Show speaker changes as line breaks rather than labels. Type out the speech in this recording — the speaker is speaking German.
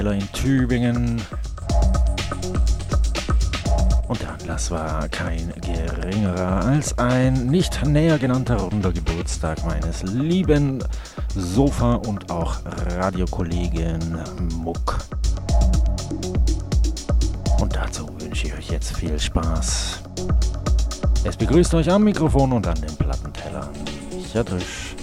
in Tübingen. Und der Anlass war kein geringerer als ein nicht näher genannter runder Geburtstag meines lieben Sofa- und auch Radiokollegen Muck. Und dazu wünsche ich euch jetzt viel Spaß. Es begrüßt euch am Mikrofon und an den Plattentellern Micha Drisch.